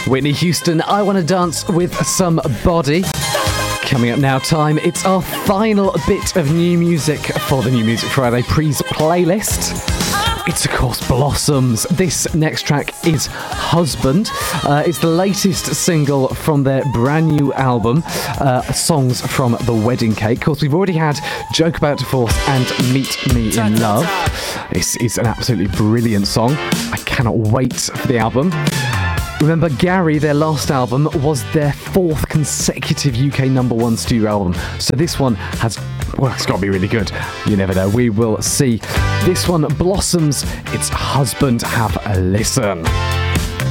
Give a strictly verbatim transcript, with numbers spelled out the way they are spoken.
Whitney Houston, I Want to Dance with Somebody. Coming up now, time. It's our final bit of new music for the New Music Friday Pre's playlist. It's, of course, Blossoms. This next track is Husband. Uh, it's the latest single from their brand new album, uh, Songs from the Wedding Cake. Of course, we've already had Joke About Divorce and Meet Me in Love. This is an absolutely brilliant song. I cannot wait for the album. Remember, Gary, their last album, was their fourth consecutive U K number one studio album. So this one has, well, it's got to be really good. You never know. We will see. This one, Blossoms, it's Husband. Have a listen.